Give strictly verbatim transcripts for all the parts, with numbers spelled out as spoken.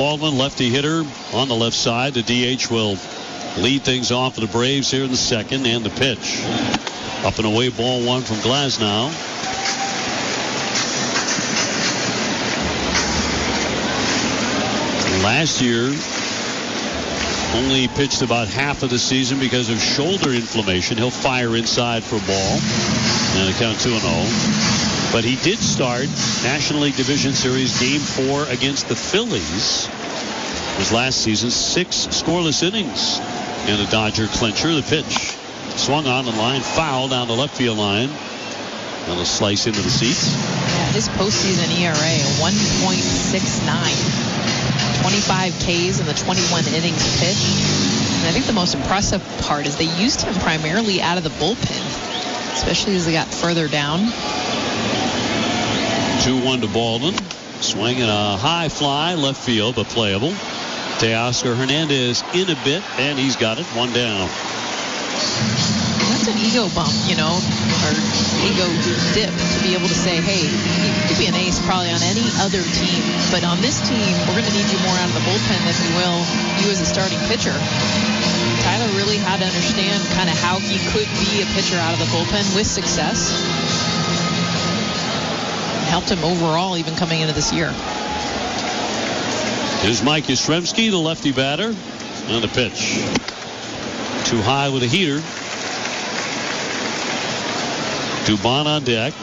Baldwin, lefty hitter on the left side. The D H will lead things off for the Braves here in the second. And the pitch. Up and away, ball one from Glasnow. Last year, only pitched about half of the season because of shoulder inflammation. He'll fire inside for a ball. And a count two and oh. But he did start National League Division Series Game four against the Phillies. It was last season, six scoreless innings in the Dodger clincher. The pitch swung on the line, foul down the left field line. That'll slice into the seats. Yeah, his postseason E R A, one point six nine. twenty-five Ks in the twenty-one innings pitched. And I think the most impressive part is they used him primarily out of the bullpen, especially as they got further down. two one to Baldwin. Swinging a high fly, left field, but playable. Teoscar Hernandez in a bit, and he's got it. One down. That's an ego bump, you know, or ego dip to be able to say, hey, you could be an ace probably on any other team, but on this team, we're going to need you more out of the bullpen than we will you as a starting pitcher. Tyler really had to understand kind of how he could be a pitcher out of the bullpen with success. Helped him overall even coming into this year. Here's Mike Yastrzemski, the lefty batter. On the pitch. Too high with a heater. Dubon on deck.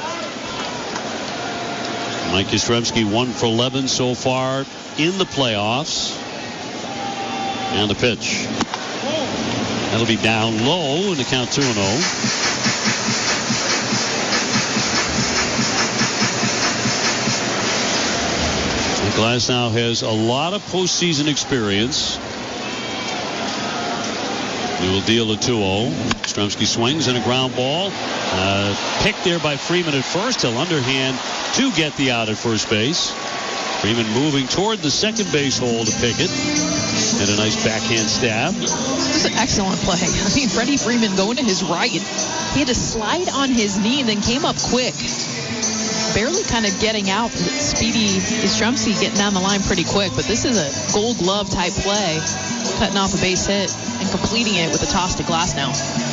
Mike Yastrzemski one for eleven so far in the playoffs. And the pitch. That'll be down low in the count two and oh. Glasnow has a lot of postseason experience. He will deal a two oh. Yastrzemski swings and a ground ball. Uh, picked there by Freeman at first. He'll underhand to get the out at first base. Freeman moving toward the second base hole to pick it. And a nice backhand stab. This is an excellent play. I mean, Freddie Freeman going to his right. He had to slide on his knee and then came up quick. Barely kind of getting out. Speedy Yastrzemski getting down the line pretty quick, but this is a gold glove type play, cutting off a base hit and completing it with a toss to Glasnow.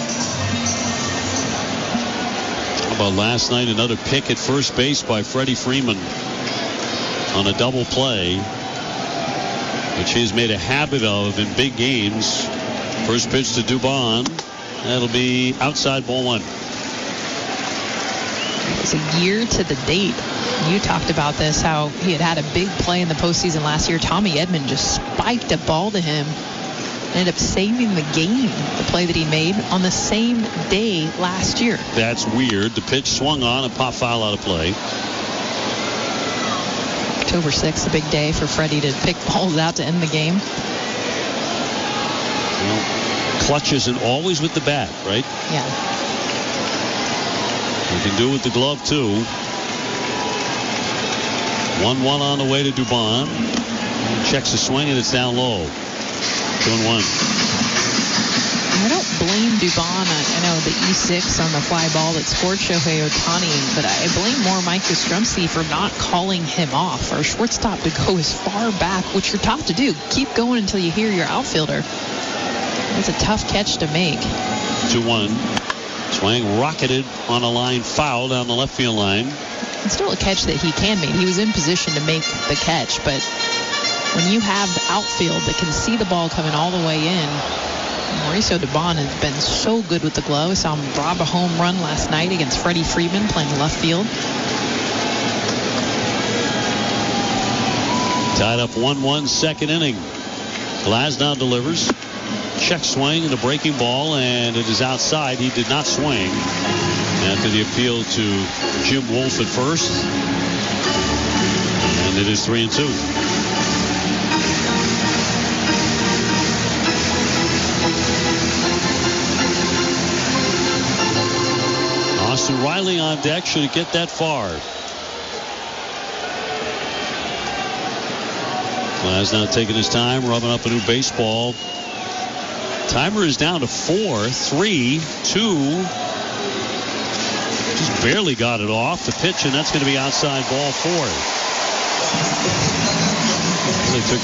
How about last night, another pick at first base by Freddie Freeman on a double play, which he has made a habit of in big games. First pitch to Dubon. That'll be outside, ball one. It's a year to the date. You talked about this, how he had had a big play in the postseason last year. Tommy Edman just spiked a ball to him. Ended up saving the game, the play that he made on the same day last year. That's weird. The pitch swung on and pop foul out of play. October sixth, a big day for Freddie to pick balls out to end the game. Well, clutch isn't always with the bat, right? Yeah. You can do it with the glove, too. one one on the way to Dubon. Checks the swing, and it's down low. two and one. I don't blame Dubon. I know the E six on the fly ball that scored Shohei Ohtani, but I blame more Mike Yastrzemski for not calling him off. Our shortstop to go as far back, which you're taught to do. Keep going until you hear your outfielder. It's a tough catch to make. two one. Swing rocketed on a line foul down the left field line. It's still a catch that he can make. He was in position to make the catch, but when you have the outfield that can see the ball coming all the way in, Mauricio Dubon has been so good with the glove. I saw him rob a home run last night against Freddie Freeman playing left field. Tied up one one, second inning. Glasnow delivers. Check swing and a breaking ball, and it is outside. He did not swing after the appeal to Jim Wolf at first. And it is three and two. Austin Riley on deck. Should it get that far? Glasnow taking his time, rubbing up a new baseball. Timer is down to four, three, two. Just barely got it off the pitch, and that's going to be outside, ball four. they took